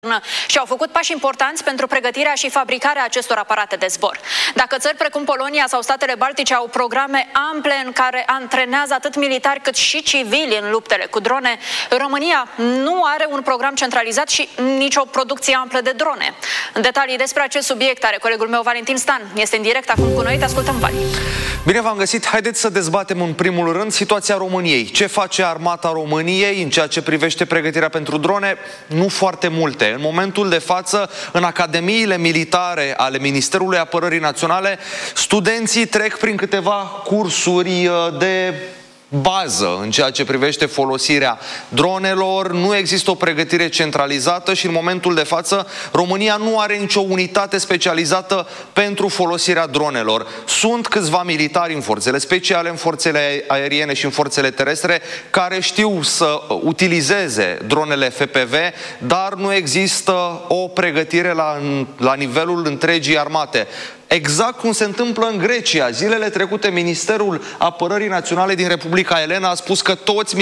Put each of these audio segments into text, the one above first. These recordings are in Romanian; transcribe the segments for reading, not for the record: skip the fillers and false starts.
și au făcut pași importanți pentru pregătirea și fabricarea acestor aparate de zbor. Dacă țări precum Polonia sau statele Baltice au programe ample în care antrenează atât militari cât și civili în luptele cu drone, România nu are un program centralizat și nicio producție amplă de drone. În detalii despre acest subiect are colegul meu Valentin Stan. Este în direct acum cu noi. Te ascultăm, Vali. Bine v-am găsit. Haideți să dezbatem în primul rând situația României. Ce face Armata României în ceea ce privește pregătirea pentru drone? Nu foarte multe. În momentul de față, în academiile militare ale Ministerului Apărării Naționale, studenții trec prin câteva cursuri de bază în ceea ce privește folosirea dronelor. Nu există o pregătire centralizată și în momentul de față România nu are nicio unitate specializată pentru folosirea dronelor. Sunt câțiva militari în forțele speciale, în forțele aeriene și în forțele terestre care știu să utilizeze dronele FPV, dar nu există o pregătire la nivelul întregii armate. Exact cum se întâmplă în Grecia. Zilele trecute, Ministerul Apărării Naționale din Republica Elena a spus că toți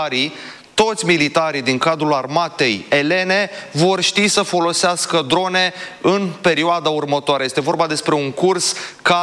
militarii din cadrul armatei elene vor ști să folosească drone în perioada următoare. Este vorba despre un curs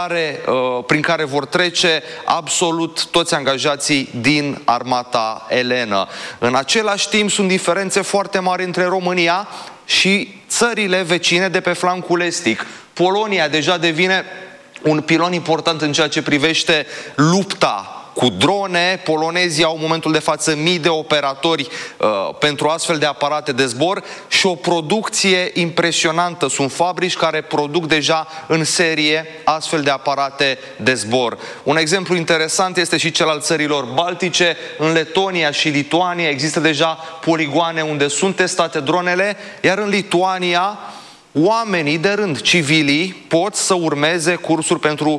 prin care vor trece absolut toți angajații din armata elenă. În același timp, sunt diferențe foarte mari între România și țările vecine de pe flancul estic. Polonia deja devine un pilon important în ceea ce privește lupta cu drone. Polonezii au în momentul de față mii de operatori pentru astfel de aparate de zbor și o producție impresionantă. Sunt fabrici care produc deja în serie astfel de aparate de zbor. Un exemplu interesant este și cel al țărilor baltice. În Letonia și Lituania există deja poligoane unde sunt testate dronele, iar în Lituania oamenii de rând, civilii, pot să urmeze cursuri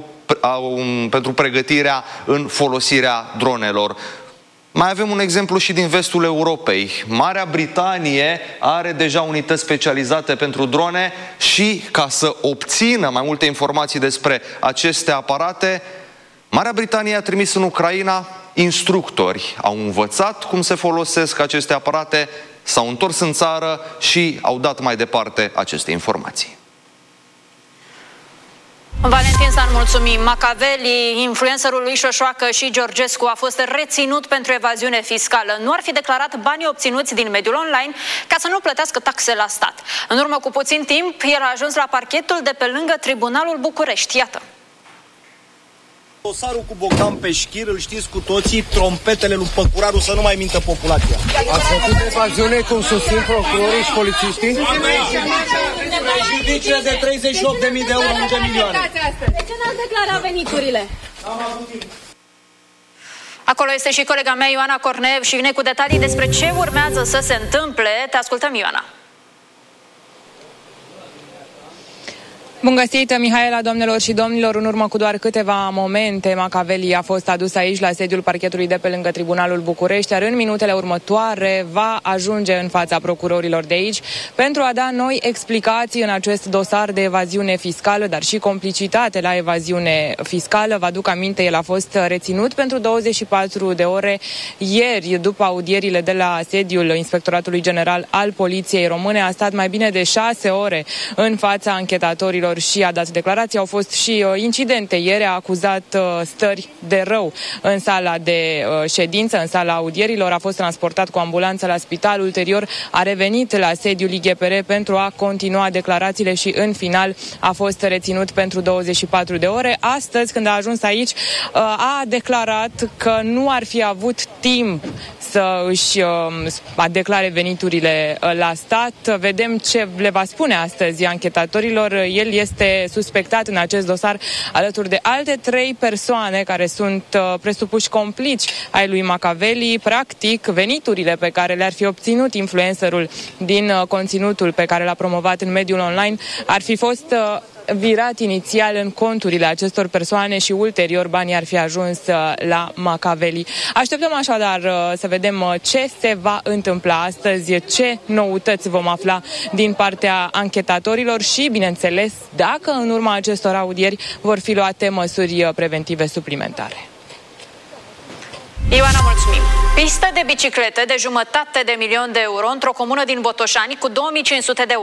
pentru pregătirea în folosirea dronelor. Mai avem un exemplu și din vestul Europei. Marea Britanie are deja unități specializate pentru drone și, ca să obțină mai multe informații despre aceste aparate, Marea Britanie a trimis în Ucraina instructori. Au învățat cum se folosesc aceste aparate, s-au întors în țară și au dat mai departe aceste informații. Valentin Stan, mulțumim. Macaveli, influencerul lui Șoșoacă și Georgescu, a fost reținut pentru evaziune fiscală. Nu ar fi declarat banii obținuți din mediul online ca să nu plătească taxe la stat. În urmă cu puțin timp, el a ajuns la parchetul de pe lângă Tribunalul București. Iată. Dosarul cu Bogdan Peșchir, îl știți cu toții, trompetele lui Păcuraru, să nu mai mintă populația. Ați făcut evaziune cum susțin procurorii și polițiștii? Prejudiciile de 38.000 de euro, nu de milioane. De ce n-ați declarat veniturile? Acolo este și colega mea, Ioana Cornev, și vine cu detalii despre ce urmează să se întâmple. Te ascultăm, Ioana. Bun găsit, Mihaela, doamnelor și domnilor. În urmă cu doar câteva momente, Macaveli a fost adus aici la sediul parchetului de pe lângă Tribunalul București, iar în minutele următoare va ajunge în fața procurorilor de aici pentru a da noi explicații în acest dosar de evaziune fiscală, dar și complicitate la evaziune fiscală. Vă aduc aminte, el a fost reținut pentru 24 de ore ieri, după audierile de la sediul Inspectoratului General al Poliției Române. A stat mai bine de 6 ore în fața anchetatorilor și a dat declarații. Au fost și incidente. Ieri a acuzat stări de rău în sala de ședință, în sala audierilor. A fost transportat cu ambulanță la spital. Ulterior a revenit la sediul IGPR pentru a continua declarațiile și în final a fost reținut pentru 24 de ore. Astăzi, când a ajuns aici, a declarat că nu ar fi avut timp să își declare veniturile la stat. Vedem ce le va spune astăzi anchetatorilor. El este suspectat în acest dosar alături de alte 3 persoane care sunt presupuși complici ai lui Macaveli. Practic, veniturile pe care le-ar fi obținut influencerul din conținutul pe care l-a promovat în mediul online ar fi fost virat inițial în conturile acestor persoane și ulterior banii ar fi ajuns la Macaveli. Așteptăm așadar să vedem ce se va întâmpla astăzi, ce noutăți vom afla din partea anchetatorilor și, bineînțeles, dacă în urma acestor audieri vor fi luate măsuri preventive suplimentare. Ioana, mulțumim. Pistă de biciclete de 500.000 de euro într-o comună din Botoșani cu 2500 de